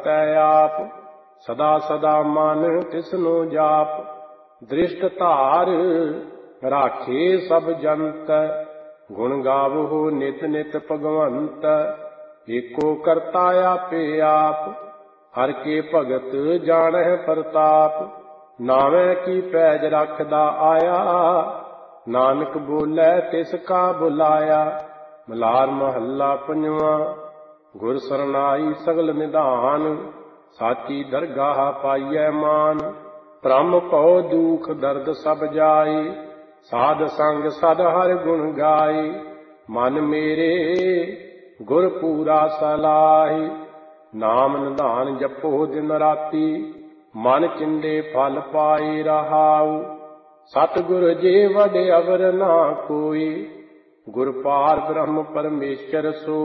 ਕਰਤੈ ਆਪ। ਸਦਾ ਸਦਾ ਮਨ ਤਿਸਨੂੰ ਜਾਪ। ਦ੍ਰਿਸ਼ਟ ਧਾਰ ਰਾਖੇ ਸਭ ਜੰਤ। ਗੁਣ ਗਾਵਹੁ ਨਿਤ ਨਿਤ ਭਗਵੰਤ। ਏਕੋ ਕਰਤਾ ਆਪੇ ਆਪ। ਹਰਿ ਕੇ ਭਗਤ ਜਾਣਹਿ ਪ੍ਰਤਾਪ। ਨਾਵੇਂ ਕੀ ਪੈਜ ਰਖਦਾ ਆਇਆ। ਨਾਨਕ ਬੋਲੇ ਤਿਸ ਕਾ ਬੁਲਾਇਆ। ਮਲਾਰ ਮਹੱਲਾ ਪੰਜਵਾਂ। ਗੁਰ ਸਰਨਾਈ ਸਗਲ ਨਿਧਾਨ। ਸਾਚੀ ਦਰਗਾਹ ਪਾਈਐ ਮਾਨ। ਭ੍ਰਮ ਭਉ ਦੁਖ ਦਰਦ ਸਭ ਜਾਈ। ਸਾਧ ਸੰਗ ਸਦ ਹਰਿ ਗੁਣ ਗਾਈ। ਮਨ ਮੇਰੇ ਗੁਰ ਪੂਰਾ ਸਲਾਹੀ। ਨਾਮ ਨਿਧਾਨ ਜਪੋ ਦਿਨ ਰਾਤੀ। ਮਨ ਚਿੰਦੇ ਫਲ ਪਾਈ ਰਹਾਉ। ਸਤਿਗੁਰ ਜੀ ਵਡ ਅਵਰ ਨਾ ਕੋਈ। ਗੁਰ ਪਾਰ ਬ੍ਰਹਮ ਪਰਮੇਸ਼ਰ ਸੋਈ।